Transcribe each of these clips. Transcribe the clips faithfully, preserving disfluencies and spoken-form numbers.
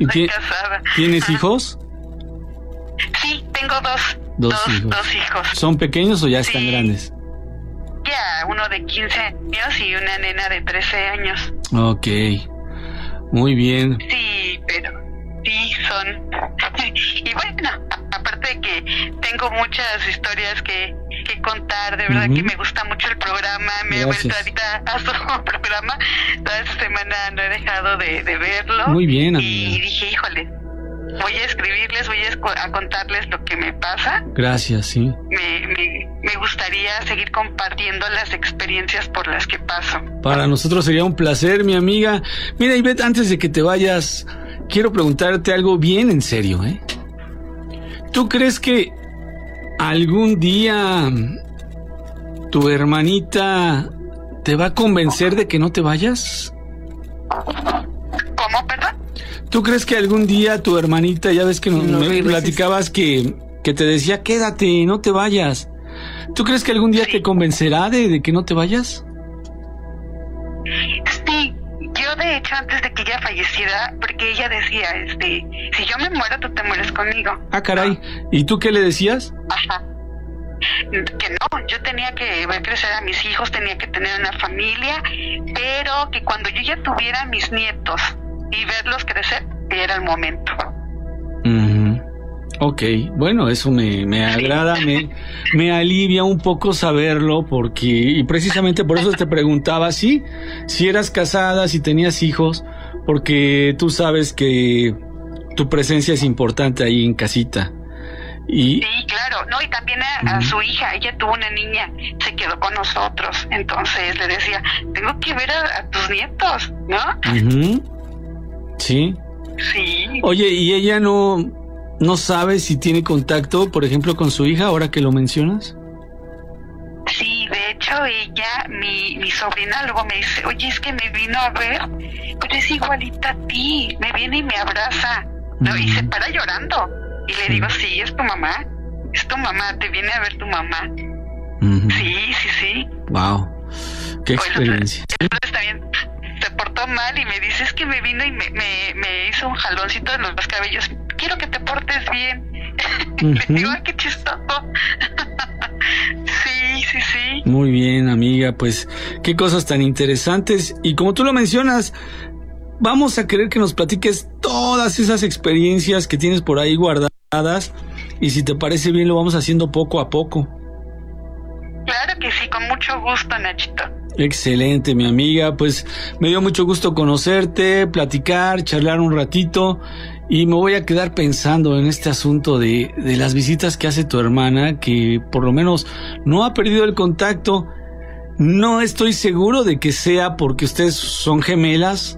Estoy casada. ¿Tienes hijos? Sí, tengo dos. Dos, dos hijos. Dos hijos. ¿Son pequeños o ya sí. están grandes? Ya, uno de quince años y una nena de trece años. Ok, muy bien. Sí, pero sí son... y bueno, aparte de que tengo muchas historias que, que contar, de verdad uh-huh. que me gusta mucho el programa, me he vuelto ahorita a su programa, toda esta semana no he dejado de, de verlo. Muy bien, amiga. Y dije, híjole, voy a escribirles, voy a, a contarles lo que me pasa. Gracias, sí. Me, me, me gustaría seguir compartiendo las experiencias por las que paso. Para nosotros sería un placer, mi amiga. Mira, Ivette, antes de que te vayas, quiero preguntarte algo bien en serio, ¿eh? ¿Tú crees que algún día tu hermanita te va a convencer de que no te vayas? ¿Cómo, perdón? ¿Tú crees que algún día tu hermanita, ya ves que nos, no, me platicabas que, que te decía, quédate, no te vayas? ¿Tú crees que algún día sí. te convencerá de, de que no te vayas? Sí, yo de hecho antes de que ella falleciera, porque ella decía, este, si yo me muero, tú te mueres conmigo. Ah, caray, ¿y tú qué le decías? Ajá. Que no, yo tenía que ver crecer a mis hijos, tenía que tener una familia, pero que cuando yo ya tuviera mis nietos y verlos crecer, era el momento. Uh-huh. Ok, bueno, eso me, me agrada, me, me alivia un poco saberlo, porque, y precisamente por eso te preguntaba, sí, si eras casada, si tenías hijos, porque tú sabes que tu presencia es importante ahí en casita. Y... sí, claro, no, y también a, a su hija, ella tuvo una niña, se quedó con nosotros, entonces le decía, tengo que ver a, a tus nietos, ¿no? Uh-huh. Sí. Sí. Oye, ¿y ella no, no sabe si tiene contacto, por ejemplo, con su hija, ahora que lo mencionas? Sí, de hecho, ella, mi, mi sobrina luego me dice, oye, es que me vino a ver, pero es igualita a ti, me viene y me abraza, ¿no? Uh-huh. Y se para llorando. Y le sí. digo, sí, es tu mamá, es tu mamá, te viene a ver tu mamá. Uh-huh. Sí, sí, sí. Wow, qué experiencia. Bueno, después también se portó mal y me dice, es que me vino y me, me, me hizo un jaloncito de los cabellos, quiero que te portes bien. Uh-huh. Le digo, ay, qué chistoso. Sí, sí, sí. Muy bien, amiga, pues qué cosas tan interesantes. Y como tú lo mencionas, vamos a querer que nos platiques todas esas experiencias que tienes por ahí guardadas, y si te parece bien lo vamos haciendo poco a poco. Claro que sí, con mucho gusto, Nachito. Excelente, mi amiga, pues me dio mucho gusto conocerte, platicar, charlar un ratito, y me voy a quedar pensando en este asunto de, de las visitas que hace tu hermana, que por lo menos no ha perdido el contacto. No estoy seguro de que sea porque ustedes son gemelas.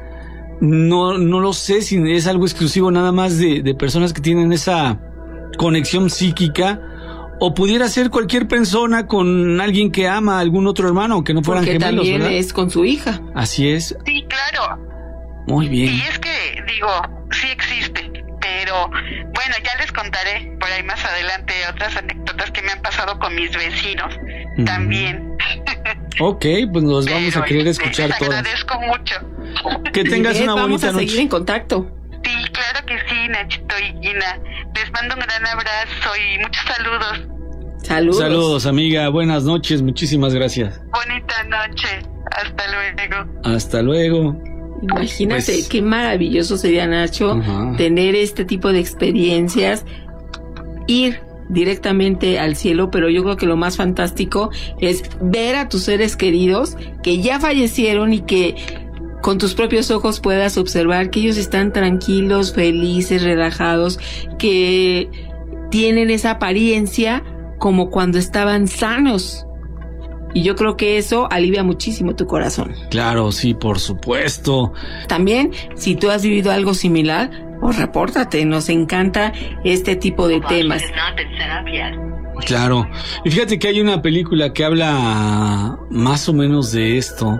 No, no lo sé si es algo exclusivo nada más de, de personas que tienen esa conexión psíquica, o pudiera ser cualquier persona con alguien que ama a algún otro hermano, aunque no fueran porque gemelos, también ¿verdad? Es con su hija. Así es. Sí, claro. Muy bien. Y es que, digo, sí existe, pero bueno, ya les contaré por ahí más adelante otras anécdotas que me han pasado con mis vecinos mm. también. Ok, pues nos vamos pero, a querer escuchar les todas. agradezco mucho. Que tengas una vamos bonita a noche. Seguir en contacto. Sí, claro que sí, Nachito y Gina. Les mando un gran abrazo y muchos saludos. Saludos. Saludos, amiga. Buenas noches. Muchísimas gracias. Bonita noche. Hasta luego. Hasta luego. Imagínate pues... qué maravilloso sería, Nacho, uh-huh. tener este tipo de experiencias, ir directamente al cielo, pero yo creo que lo más fantástico es ver a tus seres queridos que ya fallecieron y que con tus propios ojos puedas observar que ellos están tranquilos, felices, relajados, que tienen esa apariencia como cuando estaban sanos. Y yo creo que eso alivia muchísimo tu corazón. Claro, sí, por supuesto. También, si tú has vivido algo similar, pues repórtate, nos encanta este tipo de temas. Claro, y fíjate que hay una película que habla más o menos de esto,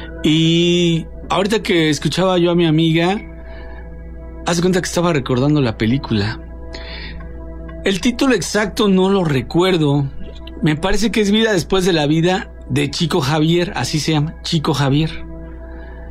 y ahorita que escuchaba yo a mi amiga, haz de cuenta que estaba recordando la película. El título exacto no lo recuerdo, me parece que es Vida después de la vida, de Chico Javier, así se llama, Chico Javier.